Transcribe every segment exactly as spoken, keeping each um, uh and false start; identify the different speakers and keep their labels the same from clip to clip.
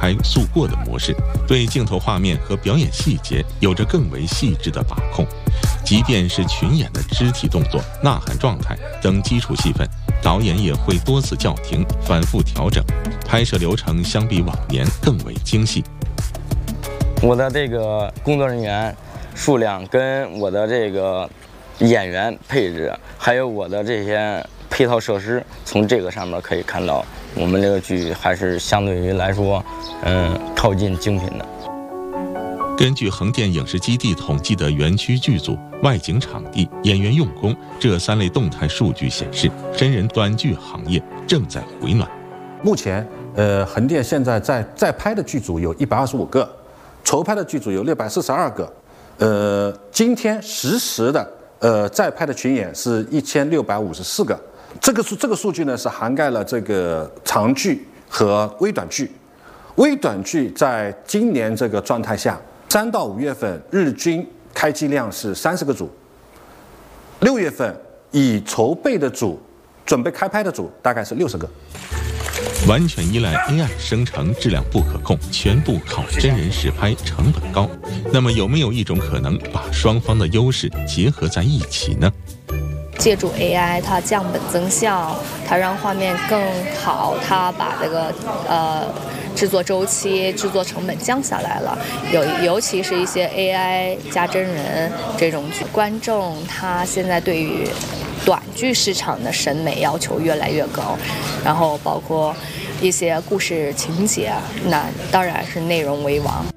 Speaker 1: 拍速过的模式，对镜头画面和表演细节有着更为细致的把控。即便是群演的肢体动作、呐喊状态等基础戏份，导演也会多次叫停，反复调整，拍摄流程相比往年更为精细。
Speaker 2: 我的这个工作人员数量跟我的这个演员配置，还有我的这些配套设施，从这个上面可以看到，我们这个剧还是相对于来说，嗯，靠近精品的。
Speaker 1: 根据横店影视基地统计的园区剧组、外景场地、演员用工这三类动态数据显示，真人短剧行业正在回暖。
Speaker 3: 目前，呃，横店现在在在拍的剧组有一百二十五个，筹拍的剧组有六百四十二个，呃，今天实时的呃在拍的群演是一千六百五十四个。这个数这个数据呢是涵盖了这个长剧和微短剧。微短剧在今年这个状态下，三到五月份日均开机量是三十个组，六月份已筹备的组、准备开拍的组大概是六十个。
Speaker 1: 完全依赖 A I 生成，质量不可控，全部靠真人实拍，成本高。那么有没有一种可能把双方的优势结合在一起呢？
Speaker 4: 借助 A I， 它降本增效，它让画面更好，它把这个呃制作周期、制作成本降下来了。有尤其是一些 A I 加真人这种剧，观众他现在对于短剧市场的审美要求越来越高，然后包括一些故事情节，那当然是内容为王。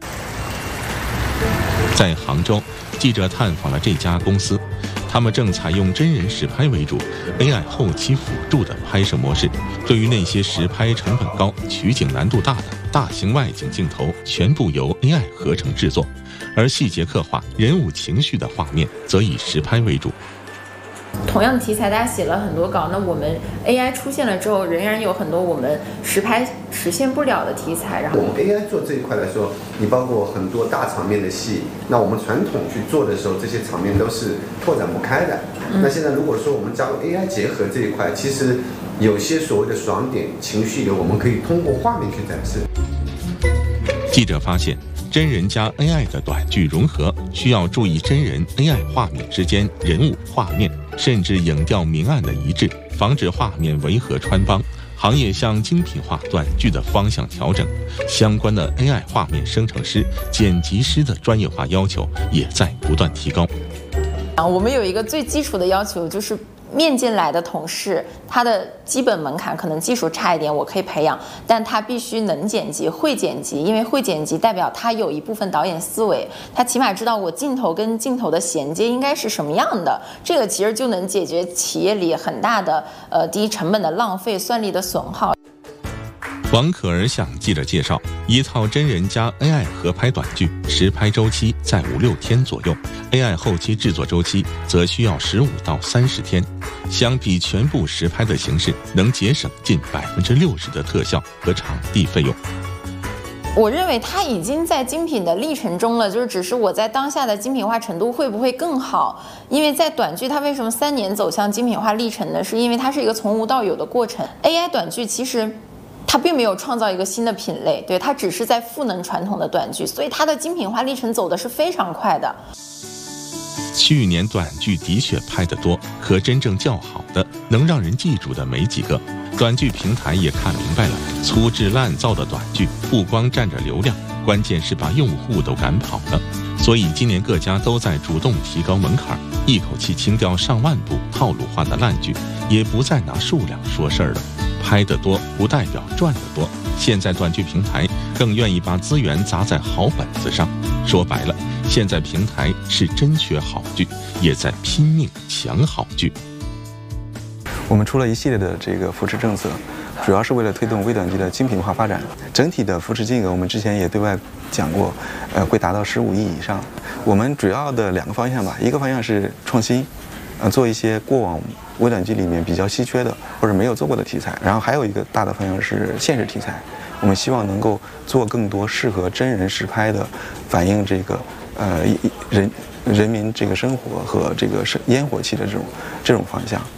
Speaker 1: 在杭州，记者探访了这家公司。他们正采用真人实拍为主 ，A I 后期辅助的拍摄模式。对于那些实拍成本高、取景难度大的大型外景镜头，全部由 A I 合成制作，而细节刻画、人物情绪的画面则以实拍为主。
Speaker 5: 同样的题材，大家写了很多稿，那我们 A I 出现了之后，仍然有很多我们实拍实现不了的题材。然后
Speaker 6: 我们 A I 做这一块来说，你包括很多大场面的戏，那我们传统去做的时候，这些场面都是拓展不开的。嗯、那现在如果说我们加入 A I 结合这一块，其实有些所谓的爽点、情绪流，我们可以通过画面去展示。
Speaker 1: 记者发现，真人加 A I 的短剧融合，需要注意真人 A I 画面之间人物、画面甚至影调明暗的一致，防止画面违和穿帮。行业向精品化短剧的方向调整，相关的 A I 画面生成师、剪辑师的专业化要求也在不断提高。
Speaker 5: 啊，我们有一个最基础的要求，就是面进来的同事，他的基本门槛可能技术差一点，我可以培养，但他必须能剪辑、会剪辑，因为会剪辑代表他有一部分导演思维，他起码知道我镜头跟镜头的衔接应该是什么样的，这个其实就能解决企业里很大的呃第一成本的浪费、算力的损耗。
Speaker 1: 王可儿向记者介绍，一套真人加 A I 合拍短剧，实拍周期在五六天左右 ，A I 后期制作周期则需要十五到三十天。相比全部实拍的形式，能节省近百分之六十的特效和场地费用。
Speaker 5: 我认为它已经在精品的历程中了，就是只是我在当下的精品化程度会不会更好？因为在短剧，它为什么三年走向精品化历程呢？是因为它是一个从无到有的过程。A I 短剧其实它并没有创造一个新的品类，对，它只是在赋能传统的短剧，所以它的精品化历程走的是非常快的。
Speaker 1: 去年短剧的确拍得多，可真正叫好的、能让人记住的没几个。短剧平台也看明白了，粗制滥造的短剧不光占着流量，关键是把用户都赶跑了。所以今年各家都在主动提高门槛，一口气清掉上万部套路化的烂剧，也不再拿数量说事儿了。拍得多不代表赚得多，现在短剧平台更愿意把资源砸在好本子上。说白了，现在平台是真缺好剧，也在拼命抢好剧。
Speaker 7: 我们出了一系列的这个扶持政策，主要是为了推动微短剧的精品化发展。整体的扶持金额，我们之前也对外讲过，呃，会达到十五亿以上。我们主要的两个方向吧，一个方向是创新，呃，做一些过往微短剧里面比较稀缺的或者没有做过的题材，然后还有一个大的方向是现实题材。我们希望能够做更多适合真人实拍的，反映这个呃人人民这个生活和这个烟火气的这种这种方向。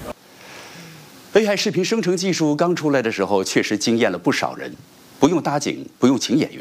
Speaker 8: A I 视频生成技术刚出来的时候，确实惊艳了不少人，不用搭景，不用请演员。